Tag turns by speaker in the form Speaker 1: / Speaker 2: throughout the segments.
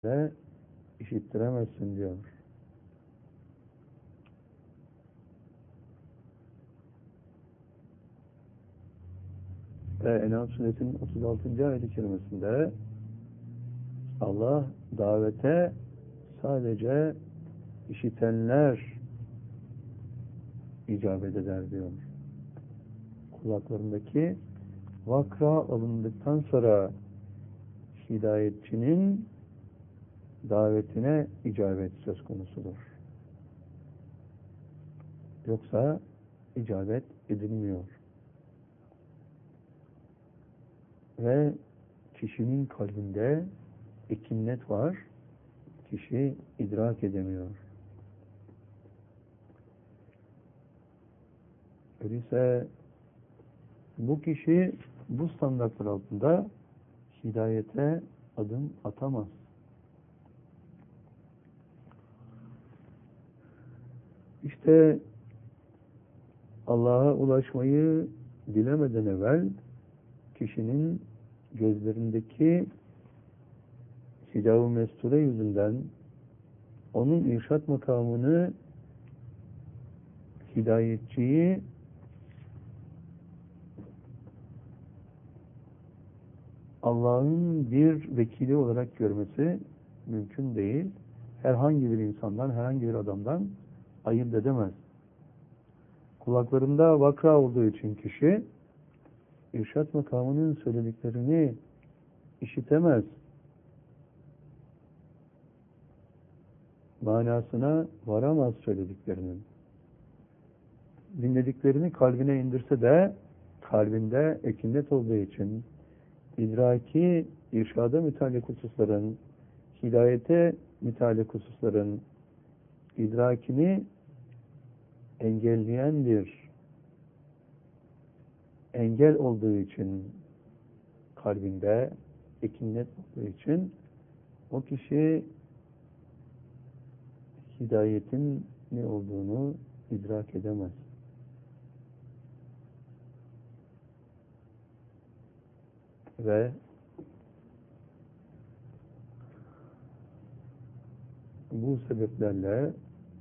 Speaker 1: de işittiremezsin diyor. Ve En'am suresinin 36. ayet-i kerimesinde Allah davete sadece işitenler icabet eder diyor. Kulaklarındaki vakra alındıktan sonra hidayetçinin davetine icabet söz konusudur. Yoksa icabet edilmiyor. Ve kişinin kalbinde ekinnet var. Kişi idrak edemiyor. Öyleyse bu kişi bu standartlar altında hidayete adım atamaz. İşte Allah'a ulaşmayı dilemeden evvel kişinin gözlerindeki hicab-ı mesture yüzünden onun irşat makamını, hidayetçiyi Allah'ın bir vekili olarak görmesi mümkün değil. Herhangi bir insandan, herhangi bir adamdan ayırt edemez. Kulaklarında vakra olduğu için kişi irşat makamının söylediklerini işitemez. Manasına varamaz söylediklerinin. Dinlediklerini kalbine indirse de kalbinde ekinnet olduğu için idraki, irşada müteallik hususların, hidayete müteallik hususların idrakini engelleyen bir engel olduğu için, kalbinde ekinnet olduğu için o kişi hidayetin ne olduğunu idrak edemez. Ve bu sebeplerle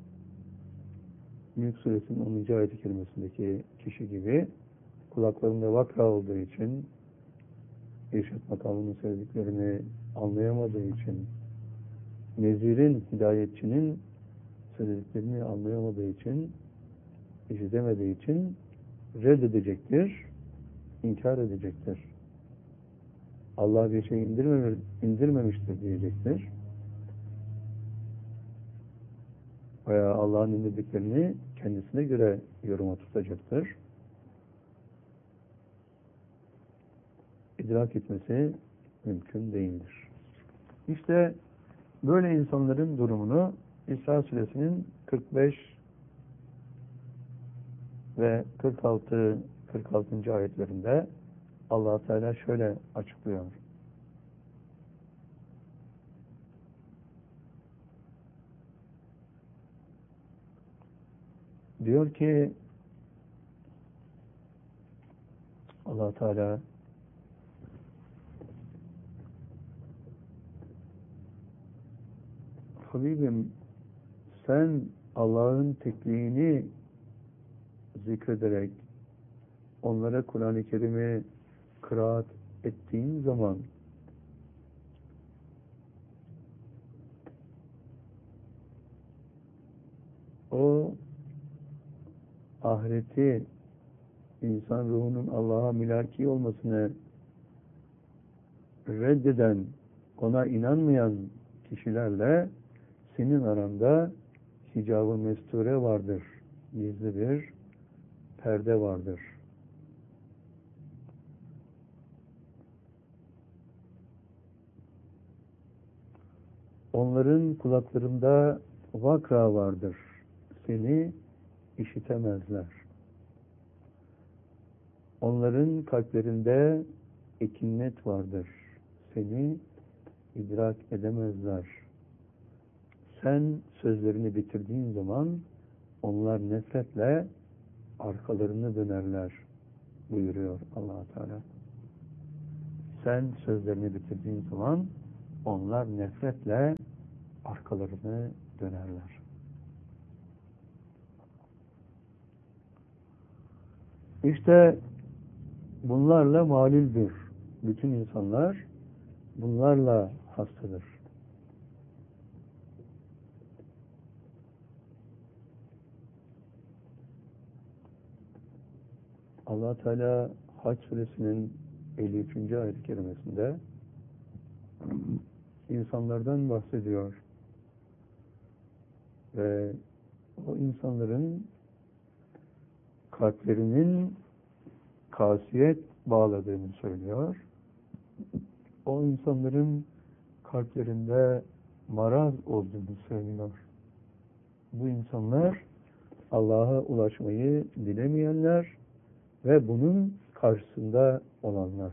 Speaker 1: Mülk Suresinin 10. ayet-i kerimesindeki kişi gibi kulaklarında vakra olduğu için, irşat makamının söylediklerini anlayamadığı için, nezirin, hidayetçinin söylediklerini anlayamadığı için, işitemediği için reddedecektir, inkar edecektir. Allah bir şey indirmemiştir diyecektir. Veya Allah'ın indirdiklerini kendisine göre yoruma tutacaktır. İdrak etmesi mümkün değildir. İşte böyle insanların durumunu İsra Suresinin 45 ve 46. ayetlerinde Allah Teala şöyle açıklıyor. Diyor ki Allah Teala Habibim sen Allah'ın tekliğini zikrederek onlara Kur'an-ı Kerim'i kıraat ettiğin zaman o ahireti, insan ruhunun Allah'a mülaki olmasını reddeden, ona inanmayan kişilerle senin aranda hicab-ı mesture vardır. Gizli bir perde vardır. Onların kulaklarında vakra vardır. Seni işitemezler. Onların kalplerinde ekinnet vardır. Seni idrak edemezler. Sen sözlerini bitirdiğin zaman onlar nefretle arkalarını dönerler buyuruyor Allah Teala. Sen sözlerini bitirdiğin zaman onlar nefretle arkalarını dönerler. İşte bunlarla malildir. Bütün insanlar bunlarla hastadır. Allah Teala Hac suresinin 53. ayet-i kerimesinde insanlardan bahsediyor. Ve o insanların kalplerinin kasiyet bağladığını söylüyor. O insanların kalplerinde maraz olduğunu söylüyor. Bu insanlar Allah'a ulaşmayı dilemeyenler ve bunun karşısında olanlar.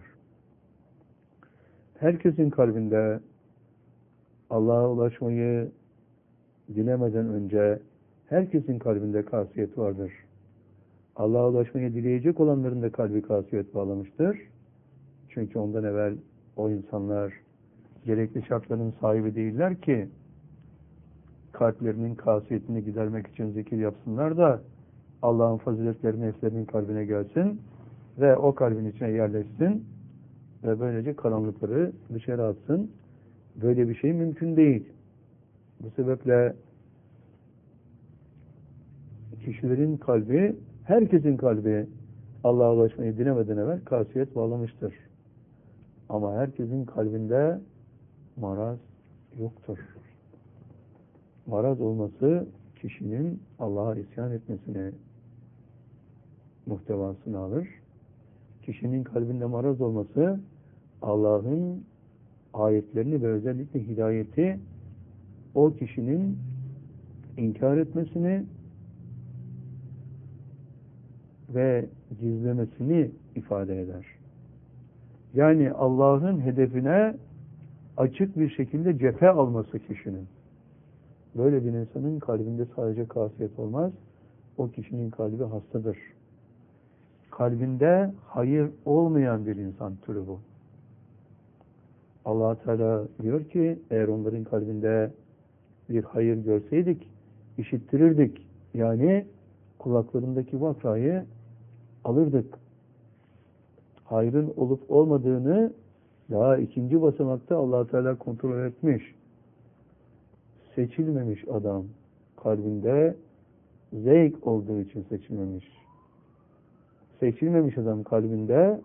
Speaker 1: Herkesin kalbinde Allah'a ulaşmayı dilemeden önce herkesin kalbinde kasiyet vardır. Allah'a ulaşmayı dileyecek olanların da kalbi kasiyet bağlamıştır. Çünkü ondan evvel o insanlar gerekli şartların sahibi değiller ki kalplerinin kasiyetini gidermek için zikir yapsınlar da Allah'ın faziletleri nefslerinin kalbine gelsin ve o kalbin içine yerleşsin ve böylece karanlıkları dışarı atsın. Böyle bir şey mümkün değil. Bu sebeple kişilerin kalbi, herkesin kalbi Allah'a ulaşmayı dilemeden evvel kasiyet bağlamıştır. Ama herkesin kalbinde maraz yoktur. Maraz olması kişinin Allah'a isyan etmesine muhtevasını alır. Kişinin kalbinde maraz olması Allah'ın ayetlerini ve özellikle hidayeti o kişinin inkar etmesini ve gizlemesini ifade eder. Yani Allah'ın hedefine açık bir şekilde cephe alması kişinin. Böyle bir insanın kalbinde sadece kasiyet olmaz. O kişinin kalbi hastadır. Kalbinde hayır olmayan bir insan türü bu. Allah Teala diyor ki eğer onların kalbinde bir hayır görseydik işittirirdik. Yani kulaklarındaki vakayı alırdık. Hayrın olup olmadığını daha ikinci basamakta Allah Teala kontrol etmiş. Seçilmemiş adam kalbinde zevk olduğu için seçilmemiş. Seçilmemiş adam kalbinde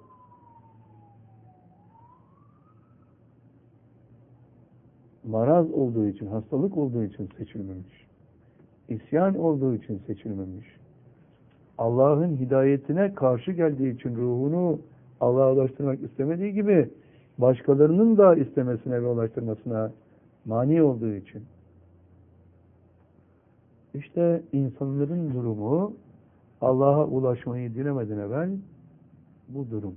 Speaker 1: maraz olduğu için, hastalık olduğu için seçilmemiş. İsyan olduğu için seçilmemiş. Allah'ın hidayetine karşı geldiği için ruhunu Allah'a ulaştırmak istemediği gibi başkalarının da istemesine ve ulaştırmasına mani olduğu için. İşte insanların durumu Allah'a ulaşmayı dilemeden evvel bu durum.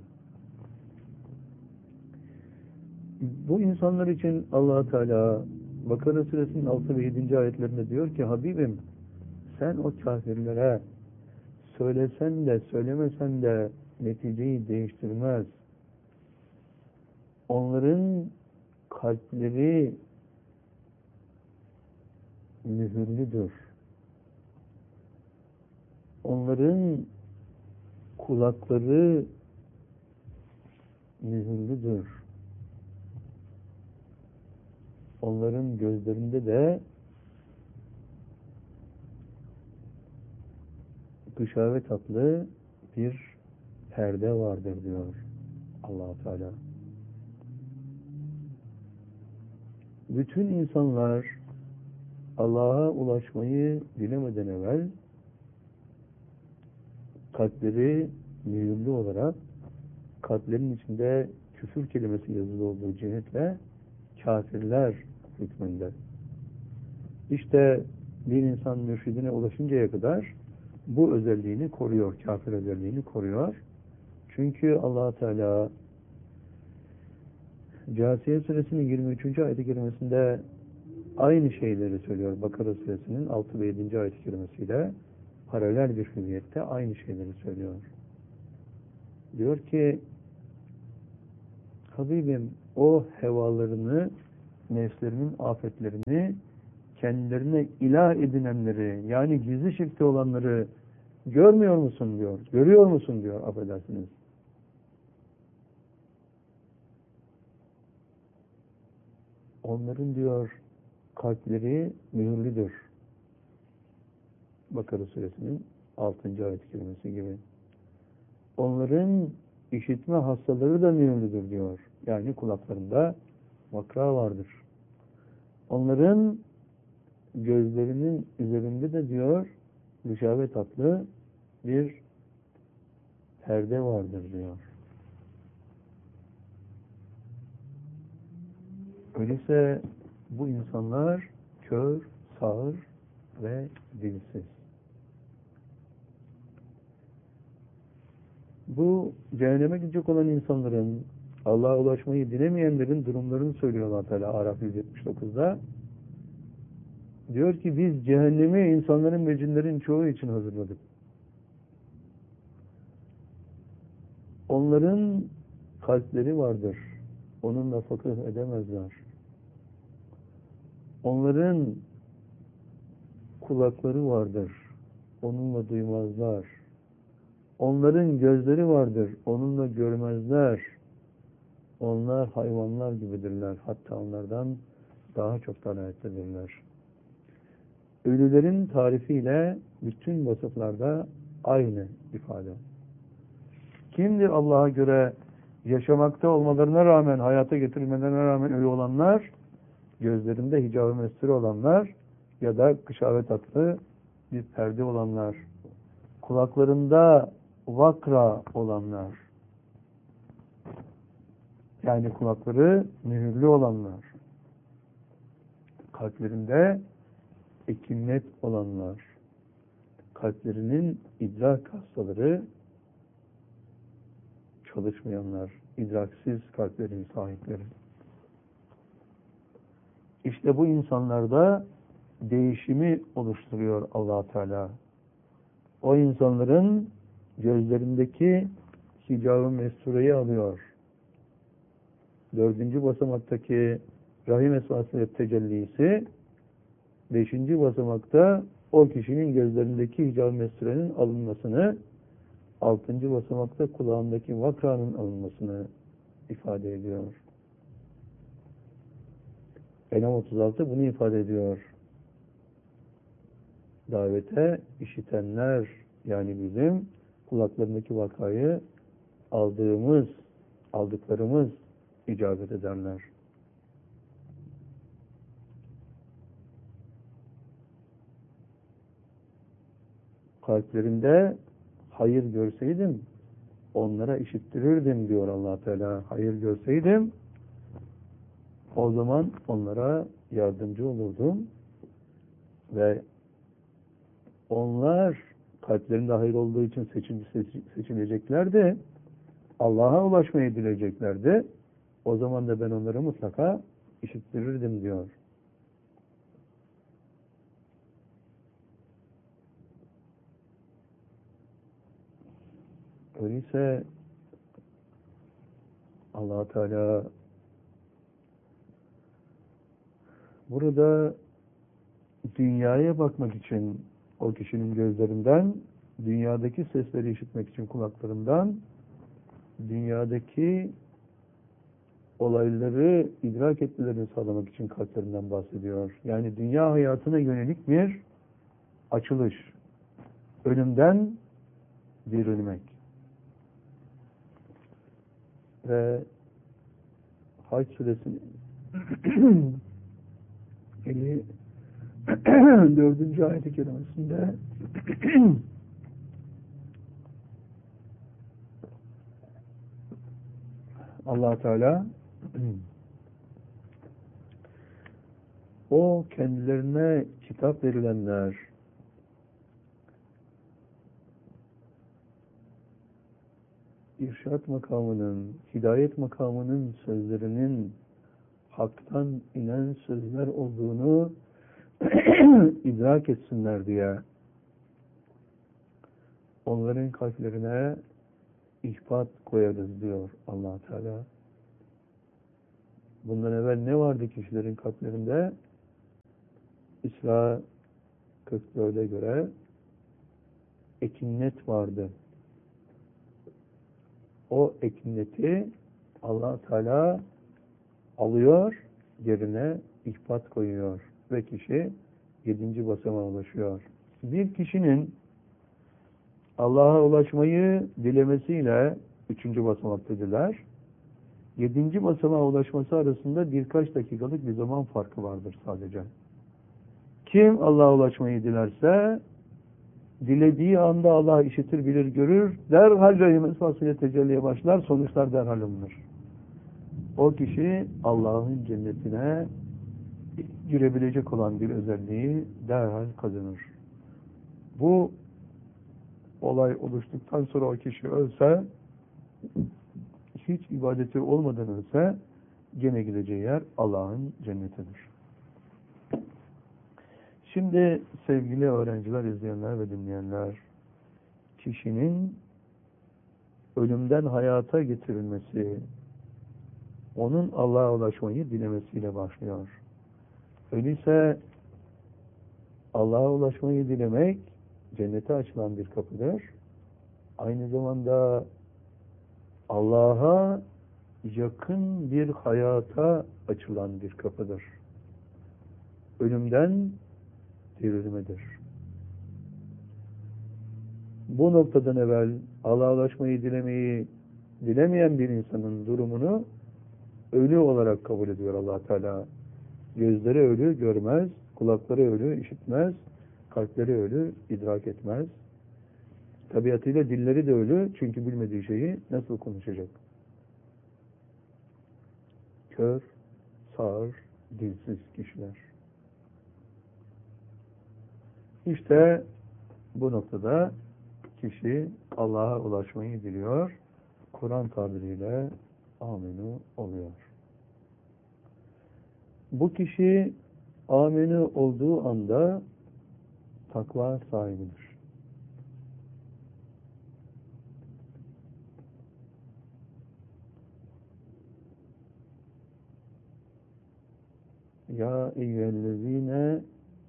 Speaker 1: Bu insanlar için Allah Teala Bakara suresinin 6 ve 7. ayetlerinde diyor ki Habibim sen o kafirlere söylesen de söylemesen de neticeyi değiştirmez. Onların kalpleri mühürlüdür. Onların kulakları mühürlüdür. Onların gözlerinde de gışave tatlı bir perde vardır diyor Allah Teala. Bütün insanlar Allah'a ulaşmayı dilemeden evvel kalpleri mühürlü olarak kalplerin içinde küfür kelimesi yazılı olduğu cihetle kafirler hükmünde. İşte bir insan mürşidine ulaşıncaya kadar bu özelliğini koruyor, kafir özelliğini koruyor. Çünkü Allah Teala Câsiye suresinin 23. ayet-i kerimesinde aynı şeyleri söylüyor. Bakara suresinin 6 ve 7. ayet-i kerimesiyle paralel bir hüviyette aynı şeyleri söylüyor. Diyor ki Habibim o hevalarını nefslerinin afetlerini, kendilerine ilah edinenleri, yani gizli şirkte olanları görmüyor musun diyor. Görüyor musun diyor, affedersiniz. Onların diyor kalpleri mühürlüdür. Bakara suresinin 6. ayet-i kerimesi gibi. Onların işitme hastaları da mühürlüdür diyor. Yani kulaklarında vakra vardır. Onların gözlerinin üzerinde de diyor rüşavet tatlı bir perde vardır diyor. Öyleyse bu insanlar kör, sağır ve dilsiz. Bu cehenneme gidecek olan insanların, Allah'a ulaşmayı dilemeyenlerin durumlarını söylüyor Allah Teala Araf 179'da. Diyor ki biz cehennemi insanların ve cinlerin çoğu için hazırladık. Onların kalpleri vardır. Onunla fıkıh edemezler. Onların kulakları vardır. Onunla duymazlar. Onların gözleri vardır. Onunla görmezler. Onlar hayvanlar gibidirler. Hatta onlardan daha çok dalalettedirler. Ölülerin tarifiyle bütün vasıflarda aynı ifade. Kimdir Allah'a göre yaşamakta olmalarına rağmen, hayata getirilmelerine rağmen ölü olanlar? Gözlerinde hicab-ı mesture olanlar ya da kışavet tatlı bir perde olanlar. Kulaklarında vakra olanlar. Yani kulakları mühürlü olanlar. Kalplerinde ekinnet olanlar. Kalplerinin idrak hastaları çalışmayanlar. İdraksiz kalplerin sahipleri. İşte bu insanlarda değişimi oluşturuyor Allah Teala. O insanların gözlerindeki hicab-ı mestureyi alıyor. 4. basamaktaki rahim esması tecellisi, 5. basamakta o kişinin gözlerindeki hicab-ı mesturenin alınmasını, 6. basamakta kulağındaki vakranın alınmasını ifade ediyor. Enam 36 bunu ifade ediyor. Davete işitenler, yani bizim kulaklarındaki vakayı aldıklarımız icabet ederler. Kalplerinde hayır görseydim onlara işittirirdim diyor Allah Teala. Hayır görseydim o zaman onlara yardımcı olurdum ve onlar kalplerinde hayır olduğu için seçileceklerdi. Allah'a ulaşmayı dileyeceklerdi. O zaman da ben onları mutlaka işittirirdim diyor. Öyleyse Allah Teala burada dünyaya bakmak için o kişinin gözlerinden, dünyadaki sesleri işitmek için kulaklarından, dünyadaki olayları idrak etmelerini sağlamak için kalplerinden bahsediyor. Yani dünya hayatına yönelik bir açılış. Ölümden dirilmek. Ve Hac suresinin 54. ayet-i kerimesinde Allah Teala o kendilerine kitap verilenler, irşat makamının, hidayet makamının sözlerinin haktan inen sözler olduğunu idrak etsinler diye onların kalplerine ihbat koyarız diyor Allah Teala. Bundan evvel ne vardı kişilerin kalplerinde? İsra 44'e göre ekinnet vardı. O ekinneti Allah Teala alıyor, yerine ihbat koyuyor ve kişi 7. basamağa ulaşıyor. Bir kişinin Allah'a ulaşmayı dilemesiyle 3. basamaktadırlar. 7. basamağa ulaşması arasında birkaç dakikalık bir zaman farkı vardır sadece. Kim Allah'a ulaşmayı dilerse dilediği anda Allah işitir, bilir, görür. Derhal rahim esmasıyla tecelliye başlar. Sonuçlar derhal alınır. O kişi Allah'ın cennetine girebilecek olan bir özelliği derhal kazanır. Bu olay oluştuktan sonra o kişi ölse, hiç ibadeti olmadan ölse, gene gideceği yer Allah'ın cennetidir. Şimdi sevgili öğrenciler, izleyenler ve dinleyenler, kişinin ölümden hayata getirilmesi, onun Allah'a ulaşmayı dilemesiyle başlıyor. Öyleyse Allah'a ulaşmayı dilemek cennete açılan bir kapıdır. Aynı zamanda Allah'a yakın bir hayata açılan bir kapıdır. Ölümden dirilmedir. Bu noktadan evvel Allah'a ulaşmayı dilemeyen bir insanın durumunu ölü olarak kabul ediyor Allah Teala. Gözleri ölü görmez, kulakları ölü işitmez, kalpleri ölü idrak etmez. Tabiatıyla dilleri de ölü, çünkü bilmediği şeyi nasıl konuşacak? Kör, sağır, dilsiz kişiler. İşte bu noktada kişi Allah'a ulaşmayı diliyor. Kur'an tabiriyle amenü oluyor. Bu kişi amenü olduğu anda takva sahibidir. Ya eyyühellezine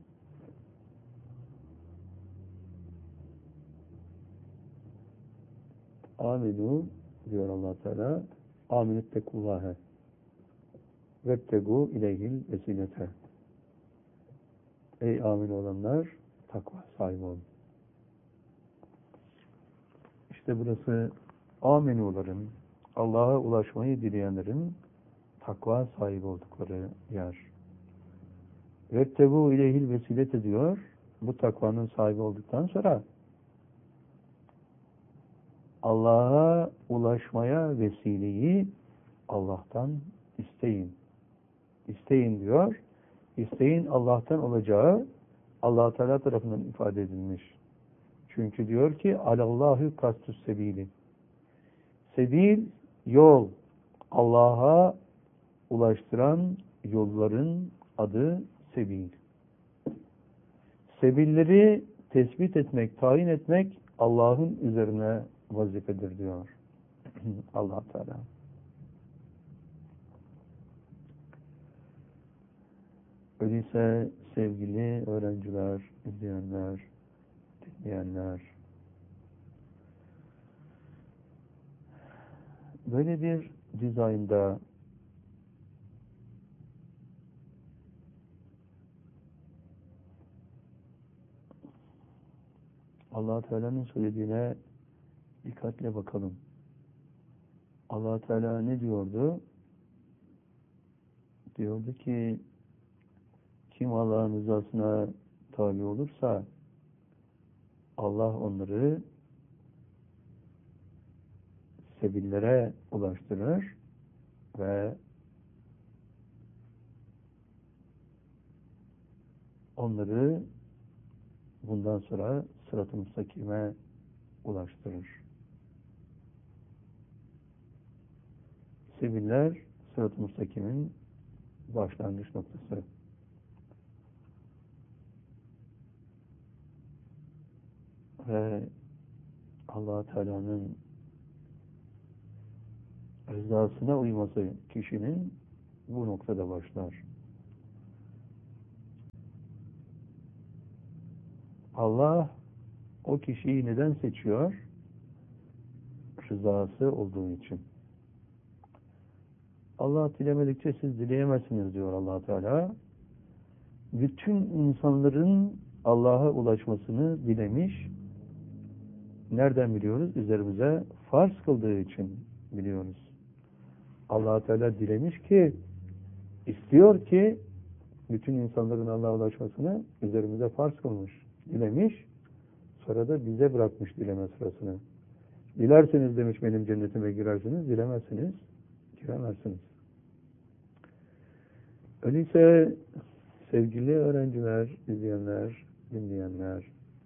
Speaker 1: aminu diyor Allah Teala. Aminut tekullâhe vettegu ileyhil vesilete. Ey amin olanlar, takva sahibi olun. İşte burası aminuların, Allah'a ulaşmayı dileyenlerin takva sahibi oldukları yer. Vettegu ileyhil vesilete diyor. Bu takvanın sahibi olduktan sonra Allah'a ulaşmaya vesileyi Allah'tan isteyin. İsteyin diyor. İsteğin Allah'tan olacağı Allah Teala tarafından ifade edilmiş. Çünkü diyor ki alallahu kastus sebili. Sebil, yol. Allah'a ulaştıran yolların adı sebil. Sebilleri tespit etmek, tayin etmek Allah'ın üzerine vazifedir diyor Allah Teala. Öyleyse sevgili öğrenciler, izleyenler, dinleyenler, böyle bir dizaynda Allah Teala'nın söylediğine dikkatle bakalım. Allah Teala ne diyordu? Diyordu ki kim Allah'ın rızasına tabi olursa Allah onları sebillere ulaştırır ve onları bundan sonra sırat-ı müstakime ulaştırır. Sebiller sırat-ı müstakimin başlangıç noktası. Ve Allah Teala'nın rızasına uyması kişinin bu noktada başlar. Allah o kişiyi neden seçiyor? Rızası olduğu için. Allah dilemedikçe siz dileyemezsiniz diyor Allah Teala. Bütün insanların Allah'a ulaşmasını dilemiş. Nereden biliyoruz? Üzerimize farz kıldığı için biliyoruz. Allah Teala dilemiş ki, istiyor ki bütün insanların Allah'a ulaşmasını üzerimize farz kılmış. Dilemiş, sonra da bize bırakmış dileme sırasını. Dilerseniz demiş benim cennetime girersiniz, dilemezsiniz, giremezsiniz. Öyleyse sevgili öğrenciler, izleyenler, dinleyenler,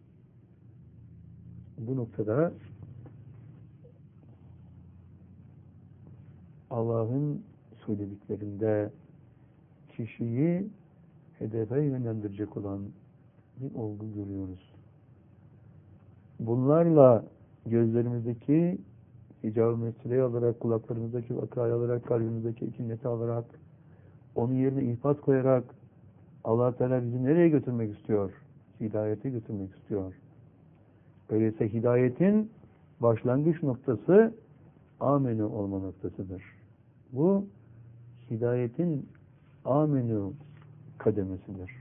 Speaker 1: bu noktada Allah'ın söylediklerinde kişiyi hedefe yönlendirecek olan bir olgu görüyoruz. Bunlarla gözlerimizdeki icab-ı meseleyi alarak, kulaklarımızdaki vakayı alarak, kalbimizdeki ikinneti alarak, onun yerine ihbat koyarak Allah Teala bizi nereye götürmek istiyor? Hidayete götürmek istiyor. Öyleyse hidayetin başlangıç noktası amenü olma noktasıdır. Bu hidayetin amenü kademesidir.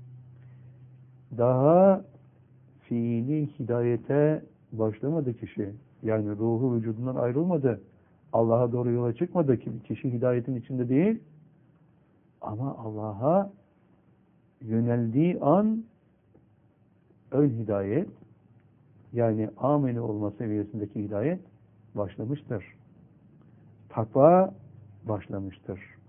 Speaker 1: Daha fiili hidayete başlamadı kişi. Yani ruhu vücudundan ayrılmadı. Allah'a doğru yola çıkmadı ki kişi hidayetin içinde değil. Ama Allah'a yöneldiği an ön hidayet, yani amenü olma seviyesindeki hidayet başlamıştır. Takva başlamıştır.